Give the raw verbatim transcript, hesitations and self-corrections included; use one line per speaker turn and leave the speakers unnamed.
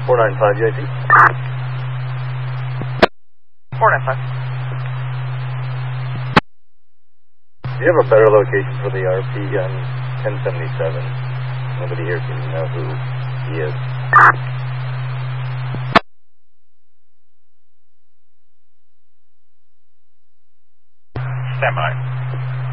four nine five U I T.
four nine five.
Do you have a better location for the R P on ten seventy-seven? Nobody here seems to know who he is.
Stand by.